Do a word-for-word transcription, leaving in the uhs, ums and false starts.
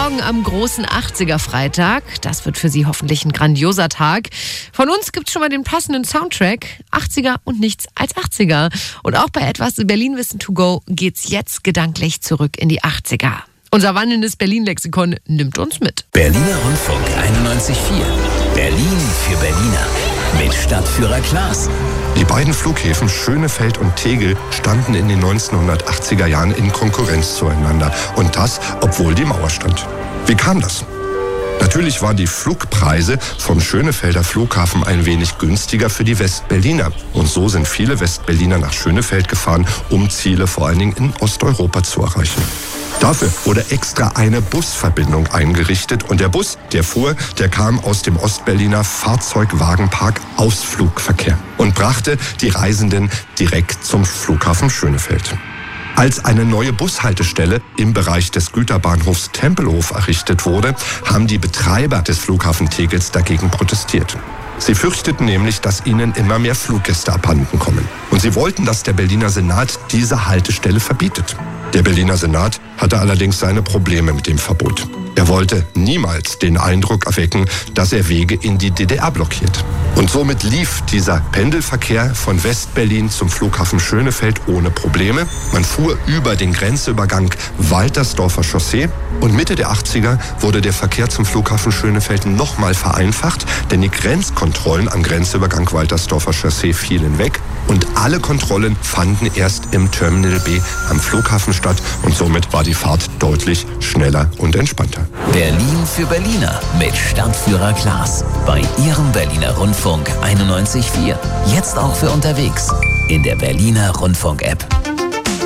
morgen am großen achtziger-Freitag. Das wird für Sie hoffentlich ein grandioser Tag. Von uns gibt's schon mal den passenden Soundtrack. achtziger und nichts als achtziger. Und auch bei etwas Berlin-Wissen to go geht's jetzt gedanklich zurück in die achtziger. Unser wandelndes Berlin-Lexikon nimmt uns mit. Berliner Rundfunk einundneunzig Komma vier. Berlin für Berliner. Mit Stadtführer Klaas. Die beiden Flughäfen Schönefeld und Tegel standen in den neunzehnhundertachtziger Jahren in Konkurrenz zueinander. Und das, obwohl die Mauer stand. Wie kam das? Natürlich waren die Flugpreise vom Schönefelder Flughafen ein wenig günstiger für die Westberliner. Und so sind viele Westberliner nach Schönefeld gefahren, um Ziele vor allen Dingen in Osteuropa zu erreichen. Dafür wurde extra eine Busverbindung eingerichtet und der Bus, der fuhr, der kam aus dem Ostberliner Fahrzeugwagenpark Ausflugverkehr und brachte die Reisenden direkt zum Flughafen Schönefeld. Als eine neue Bushaltestelle im Bereich des Güterbahnhofs Tempelhof errichtet wurde, haben die Betreiber des Flughafen Tegels dagegen protestiert. Sie fürchteten nämlich, dass ihnen immer mehr Fluggäste abhanden kommen. Und sie wollten, dass der Berliner Senat diese Haltestelle verbietet. Der Berliner Senat hatte allerdings seine Probleme mit dem Verbot. Er wollte niemals den Eindruck erwecken, dass er Wege in die D D R blockiert. Und somit lief dieser Pendelverkehr von Westberlin zum Flughafen Schönefeld ohne Probleme. Man fuhr über den Grenzübergang Waltersdorfer Chaussee und Mitte der achtziger wurde der Verkehr zum Flughafen Schönefeld nochmal vereinfacht, denn die Grenzkontrollen am Grenzübergang Waltersdorfer Chaussee fielen weg und alle Kontrollen fanden erst im Terminal B am Flughafen statt und somit war die Fahrt deutlich schneller und entspannter. Berlin für Berliner mit Stadtführer Klaas. Bei Ihrem Berliner Rundfunk einundneunzig Komma vier. Jetzt auch für unterwegs in der Berliner Rundfunk-App.